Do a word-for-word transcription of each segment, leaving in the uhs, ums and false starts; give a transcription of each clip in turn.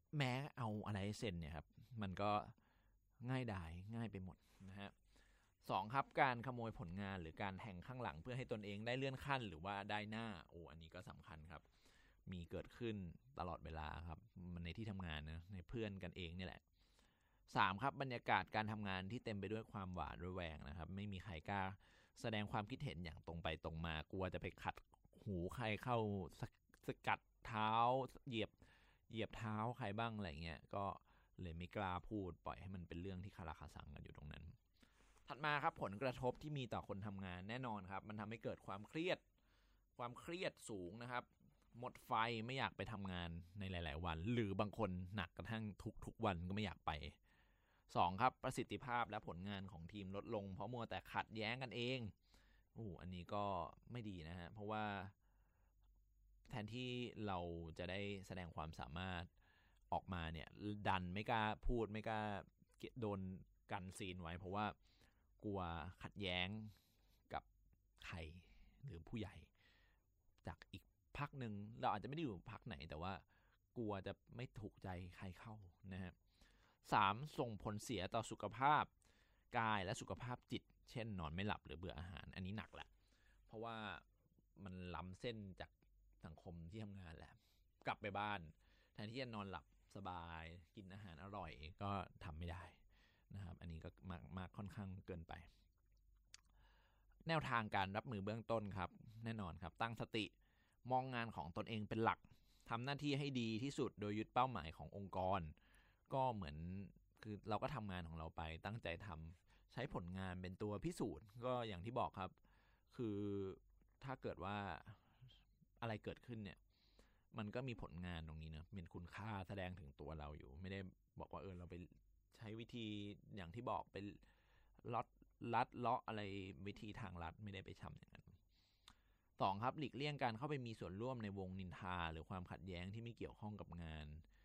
แม้เอาอะไรเซ็นเนี่ยครับมันก็ง่ายดายง่ายไปหมดนะฮะสองครับการขโมยผลงานหรือการแทงข้างหลังเพื่อให้ตนเองได้เลื่อนขั้นหรือว่าได้หน้าโอ้อันนี้ก็สำคัญครับมีเกิดขึ้นตลอดเวลาครับมันในที่ทำงานนะในเพื่อนกันเองนี่แหละสามครับบรรยากาศการทำงานที่เต็มไปด้วยความหวาดระแวงนะครับไม่มีใครกล้าแสดงความคิดเห็นอย่างตรงไปตรงมากลัวจะไปขัดหูใครเข้าสกัดเท้าเหยียบเหยียบเท้าใครบ้างอะไรเงี้ยก็เลยไม่กล้าพูดปล่อยให้มันเป็นเรื่องที่คาราคาซังกันอยู่ตรงนั้นถัดมาครับผลกระทบที่มีต่อคนทำงานแน่นอนครับมันทำให้เกิดความเครียดความเครียดสูงนะครับหมดไฟไม่อยากไปทำงานในหลายๆวันหรือบางคนหนักกระทั่งทุกๆวันก็ไม่อยากไปสองครับประสิทธิภาพและผลงานของทีมลดลงเพราะมัวแต่ขัดแย้งกันเองโอ้อันนี้ก็ไม่ดีนะฮะเพราะว่าแทนที่เราจะได้แสดงความสามารถออกมาเนี่ยดันไม่กล้าพูดไม่กล้าโดนกันซีนไว้เพราะว่ากลัวขัดแย้งกับใครหรือผู้ใหญ่จากอีกพรรคหนึ่งเราอาจจะไม่ได้อยู่พรรคไหนแต่ว่ากลัวจะไม่ถูกใจใครเข้านะฮะสามส่งผลเสียต่อสุขภาพกายและสุขภาพจิตเช่นนอนไม่หลับหรือเบื่ออาหารอันนี้หนักแหละเพราะว่ามันล้ำเส้นจากสังคมที่ทำงานแหละกลับไปบ้านแทนที่จะนอนหลับสบายกินอาหารอร่อยก็ทำไม่ได้นะครับอันนี้ก็มากมากค่อนข้างเกินไปแนวทางการรับมือเบื้องต้นครับแน่นอนครับตั้งสติมองงานของตนเองเป็นหลักทำหน้าที่ให้ดีที่สุดโดยยึดเป้าหมายขององค์กรก็เหมือนคือเราก็ทำงานของเราไปตั้งใจทำใช้ผลงานเป็นตัวพิสูจน์ก็อย่างที่บอกครับคือถ้าเกิดว่าอะไรเกิดขึ้นเนี่ยมันก็มีผลงานตรงนี้นะเป็นคุณค่าแสดงถึงตัวเราอยู่ไม่ได้บอกว่าเออเราไปใช้วิธีอย่างที่บอกเป็นล็อตลัดเลาะอะไรวิธีทางลัดไม่ได้ไปทำอย่างนั้นสองครับหลีกเลี่ยงการเข้าไปมีส่วนร่วมในวงนินทาหรือความขัดแย้งที่ไม่เกี่ยวข้องกับงาน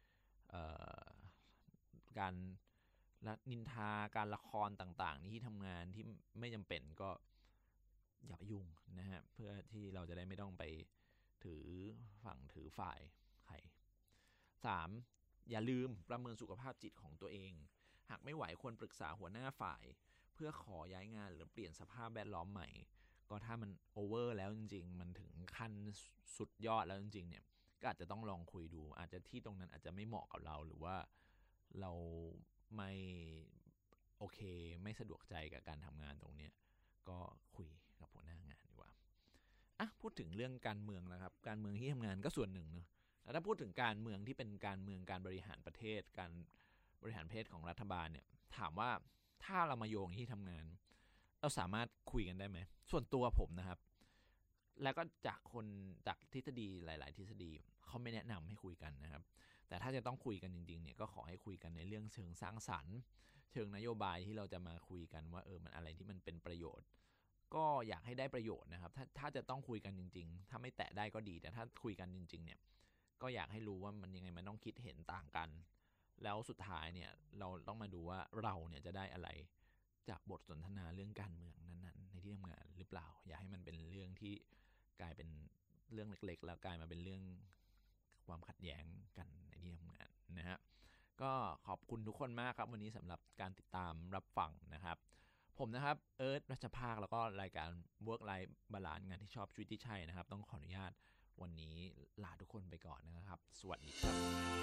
การและนินทาการละครต่างๆที่ทำงานที่ไม่จำเป็นก็อย่าไปยุ่งนะฮะเพื่อที่เราจะได้ไม่ต้องไปถือฝั่งถือฝ่ายใครสามอย่าลืมประเมินสุขภาพจิตของตัวเองหากไม่ไหวควรปรึกษาหัวหน้าฝ่ายเพื่อขอย้ายงานหรือเปลี่ยนสภาพแวดล้อมใหม่ก็ถ้ามันโอเวอร์แล้วจริงๆมันถึงขั้นสุดยอดแล้วจริงๆเนี่ยก็อาจจะต้องลองคุยดูอาจจะที่ตรงนั้นอาจจะไม่เหมาะกับเราหรือว่าเราไม่โอเคไม่สะดวกใจกับการทำงานตรงนี้ก็คุยกับหัวหน้างานดีกว่าอ่ะพูดถึงเรื่องการเมืองแล้วครับการเมืองที่ทำงานก็ส่วนหนึ่งเนาะแล้วถ้าพูดถึงการเมืองที่เป็นการเมืองการบริหารประเทศการบริหารประเทศของรัฐบาลเนี่ยถามว่าถ้าเรามาโยงที่ทำงานเราสามารถคุยกันได้ไหมส่วนตัวผมนะครับแล้วก็จากคนจากทฤษฎีหลายๆทฤษฎีเขาไม่แนะนำให้คุยกันนะครับแต่ถ้าจะต้องคุยกันจริงๆเนี่ยก็ขอให้คุยกันในเรื่องเชิงสร้างสรรค์เชิงนโยบายที่เราจะมาคุยกันว่าเออมันอะไรที่มันเป็นประโยชน์ก็อยากให้ได้ประโยชน์นะครับถ้าถ้าจะต้องคุยกันจริงๆถ้าไม่แตะได้ก็ดีแต่ถ้าคุยกันจริงๆเนี่ยก็อยากให้รู้ว่ามันยังไงมันต้องคิดเห็นต่างกันแล้วสุดท้ายเนี่ยเราต้องมาดูว่าเราเนี่ยจะได้อะไรจากบทสนทนาเรื่องการเมืองนั้นๆในที่ทำงานหรือเปล่าอย่าให้มันเป็นเรื่องที่กลายเป็นเรื่องเล็กๆแล้วกลายมาเป็นเรื่องความขัดแย้งกันในที่ทำงานนะฮะก็ขอบคุณทุกคนมากครับวันนี้สำหรับการติดตามรับฟังนะครับผมนะครับเอิร์ธรัชภาคแล้วก็รายการ Work Life Balance งานที่ชอบชีวิตที่ใช่นะครับต้องขออนุญาตวันนี้ลาทุกคนไปก่อนนะครับสวัสดีครับ